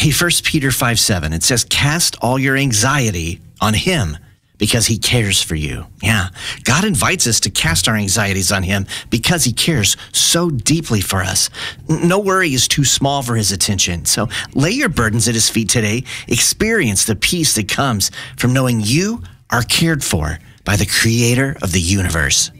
Hey, 1 Peter 5:7, it says, cast all your anxiety on him because he cares for you. Yeah, God invites us to cast our anxieties on him because he cares so deeply for us. No worry is too small for his attention. So lay your burdens at his feet today. Experience the peace that comes from knowing you are cared for by the creator of the universe.